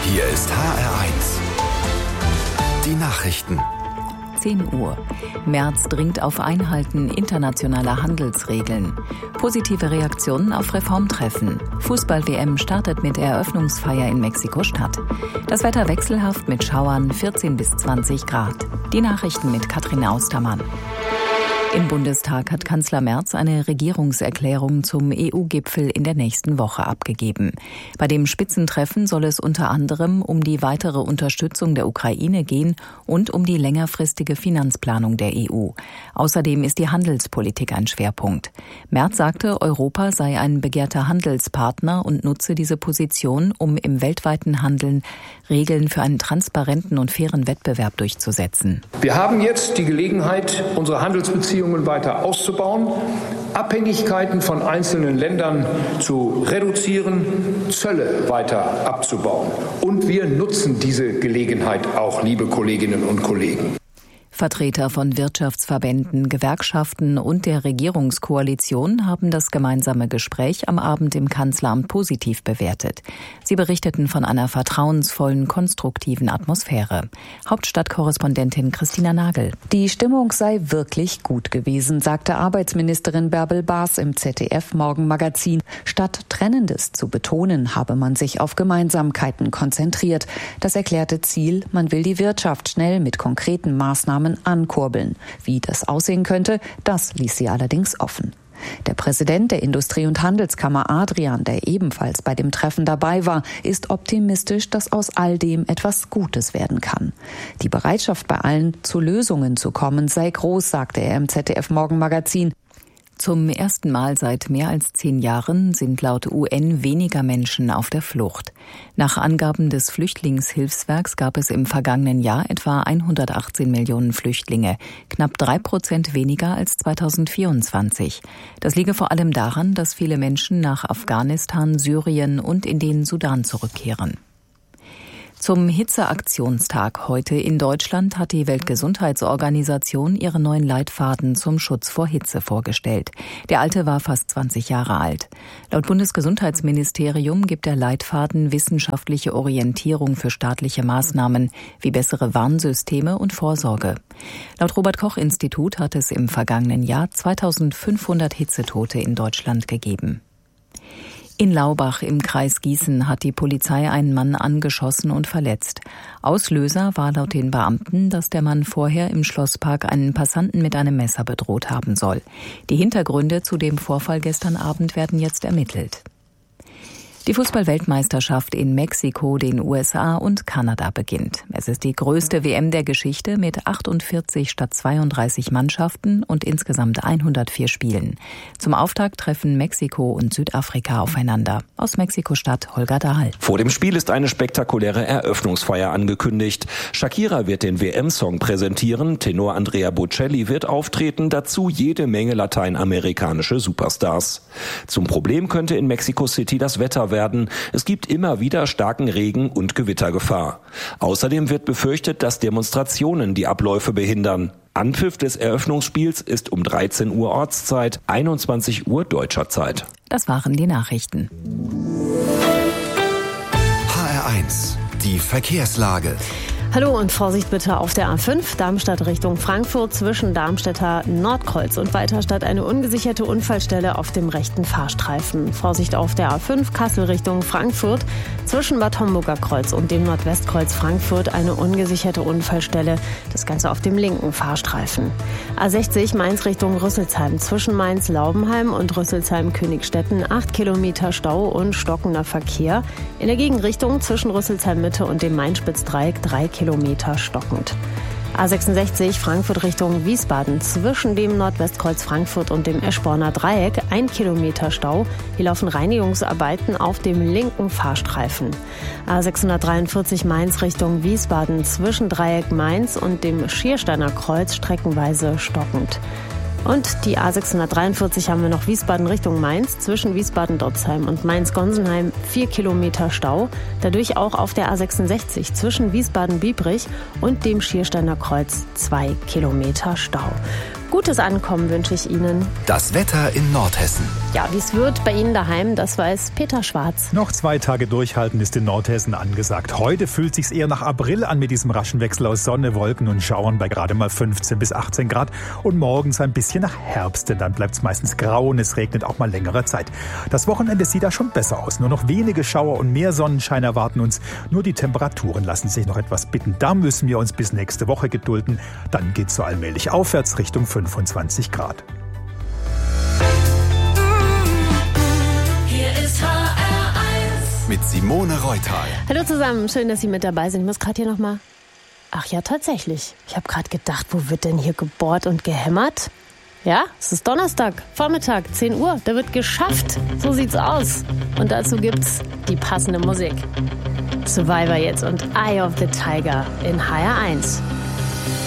Hier ist HR1. Die Nachrichten. 10 Uhr. Merz dringt auf Einhalten internationaler Handelsregeln. Positive Reaktionen auf Reformtreffen. Fußball-WM startet mit Eröffnungsfeier in Mexiko-Stadt. Das Wetter wechselhaft mit Schauern 14 bis 20 Grad. Die Nachrichten mit Katrin Austermann. Im Bundestag hat Kanzler Merz eine Regierungserklärung zum EU-Gipfel in der nächsten Woche abgegeben. Bei dem Spitzentreffen soll es unter anderem um die weitere Unterstützung der Ukraine gehen und um die längerfristige Finanzplanung der EU. Außerdem ist die Handelspolitik ein Schwerpunkt. Merz sagte, Europa sei ein begehrter Handelspartner und nutze diese Position, um im weltweiten Handeln Regeln für einen transparenten und fairen Wettbewerb durchzusetzen. Wir haben jetzt die Gelegenheit, unsere Handelsbeziehungen weiter auszubauen, Abhängigkeiten von einzelnen Ländern zu reduzieren, Zölle weiter abzubauen. Und wir nutzen diese Gelegenheit auch, liebe Kolleginnen und Kollegen. Vertreter von Wirtschaftsverbänden, Gewerkschaften und der Regierungskoalition haben das gemeinsame Gespräch am Abend im Kanzleramt positiv bewertet. Sie berichteten von einer vertrauensvollen, konstruktiven Atmosphäre. Hauptstadtkorrespondentin Christina Nagel. Die Stimmung sei wirklich gut gewesen, sagte Arbeitsministerin Bärbel Baas im ZDF-Morgenmagazin. Statt Trennendes zu betonen, habe man sich auf Gemeinsamkeiten konzentriert. Das erklärte Ziel, man will die Wirtschaft schnell mit konkreten Maßnahmen ankurbeln. Wie das aussehen könnte, das ließ sie allerdings offen. Der Präsident der Industrie- und Handelskammer Adrian, der ebenfalls bei dem Treffen dabei war, ist optimistisch, dass aus all dem etwas Gutes werden kann. Die Bereitschaft bei allen, zu Lösungen zu kommen, sei groß, sagte er im ZDF-Morgenmagazin. Zum ersten Mal seit mehr als 10 Jahren sind laut UN weniger Menschen auf der Flucht. Nach Angaben des Flüchtlingshilfswerks gab es im vergangenen Jahr etwa 118 Millionen Flüchtlinge, knapp 3% weniger als 2024. Das liege vor allem daran, dass viele Menschen nach Afghanistan, Syrien und in den Sudan zurückkehren. Zum Hitzeaktionstag heute in Deutschland hat die Weltgesundheitsorganisation ihre neuen Leitfaden zum Schutz vor Hitze vorgestellt. Der alte war fast 20 Jahre alt. Laut Bundesgesundheitsministerium gibt der Leitfaden wissenschaftliche Orientierung für staatliche Maßnahmen wie bessere Warnsysteme und Vorsorge. Laut Robert-Koch-Institut hat es im vergangenen Jahr 2500 Hitzetote in Deutschland gegeben. In Laubach im Kreis Gießen hat die Polizei einen Mann angeschossen und verletzt. Auslöser war laut den Beamten, dass der Mann vorher im Schlosspark einen Passanten mit einem Messer bedroht haben soll. Die Hintergründe zu dem Vorfall gestern Abend werden jetzt ermittelt. Die Fußball-Weltmeisterschaft in Mexiko, den USA und Kanada beginnt. Es ist die größte WM der Geschichte mit 48 statt 32 Mannschaften und insgesamt 104 Spielen. Zum Auftakt treffen Mexiko und Südafrika aufeinander. Aus Mexiko-Stadt Holger Dahl. Vor dem Spiel ist eine spektakuläre Eröffnungsfeier angekündigt. Shakira wird den WM-Song präsentieren, Tenor Andrea Bocelli wird auftreten, dazu jede Menge lateinamerikanische Superstars. Zum Problem könnte in Mexico City das Wetter werden. Es gibt immer wieder starken Regen und Gewittergefahr. Außerdem wird befürchtet, dass Demonstrationen die Abläufe behindern. Anpfiff des Eröffnungsspiels ist um 13 Uhr Ortszeit, 21 Uhr deutscher Zeit. Das waren die Nachrichten. HR1, die Verkehrslage. Hallo und Vorsicht bitte auf der A5, Darmstadt Richtung Frankfurt, zwischen Darmstädter Nordkreuz und Weiterstadt eine ungesicherte Unfallstelle auf dem rechten Fahrstreifen. Vorsicht auf der A5, Kassel Richtung Frankfurt, zwischen Bad Homburger Kreuz und dem Nordwestkreuz Frankfurt eine ungesicherte Unfallstelle, das Ganze auf dem linken Fahrstreifen. A60 Mainz Richtung Rüsselsheim, zwischen Mainz-Laubenheim und Rüsselsheim-Königstetten 8 Kilometer Stau und stockender Verkehr. In der Gegenrichtung zwischen Rüsselsheim-Mitte und dem Main-Spitz-Dreieck 3 Kilometer stockend. A66 Frankfurt Richtung Wiesbaden, zwischen dem Nordwestkreuz Frankfurt und dem Eschborner Dreieck 1 Kilometer Stau. Hier laufen Reinigungsarbeiten auf dem linken Fahrstreifen. A643 Mainz Richtung Wiesbaden, zwischen Dreieck Mainz und dem Schiersteiner Kreuz streckenweise stockend. Und die A643 haben wir noch Wiesbaden Richtung Mainz, zwischen Wiesbaden-Dotzheim und Mainz-Gonsenheim 4 Kilometer Stau. Dadurch auch auf der A66 zwischen Wiesbaden-Biebrich und dem Schiersteiner Kreuz 2 Kilometer Stau. Gutes Ankommen wünsche ich Ihnen. Das Wetter in Nordhessen. Ja, wie es wird bei Ihnen daheim, das weiß Peter Schwarz. Noch 2 Tage durchhalten ist in Nordhessen angesagt. Heute fühlt sich's eher nach April an mit diesem raschen Wechsel aus Sonne, Wolken und Schauern bei gerade mal 15 bis 18 Grad. Und morgens ein bisschen nach Herbst, denn dann bleibt's meistens grau und es regnet auch mal längere Zeit. Das Wochenende sieht da schon besser aus. Nur noch wenige Schauer und mehr Sonnenschein erwarten uns. Nur die Temperaturen lassen sich noch etwas bitten. Da müssen wir uns bis nächste Woche gedulden. Dann geht's so allmählich aufwärts Richtung 25 Grad. Mit Simone Reutal. Hallo zusammen, schön, dass Sie mit dabei sind. Ich muss gerade hier nochmal... Ach ja, tatsächlich. Ich habe gerade gedacht, wo wird denn hier gebohrt und gehämmert? Ja, es ist Donnerstag, Vormittag, 10 Uhr. Da wird geschafft. So sieht's aus. Und dazu gibt's die passende Musik. Survivor jetzt und Eye of the Tiger in HR1.